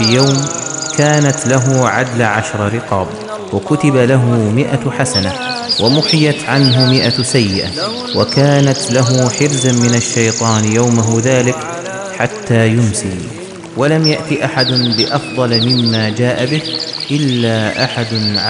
يوم كانت له عدل 10 رقاب، وكتب له 100 حسنة، ومحيت عنه 100 سيئة، وكانت له حرزا من الشيطان يومه ذلك حتى يمسي. ولم يأت أحد بأفضل مما جاء به إلا أحد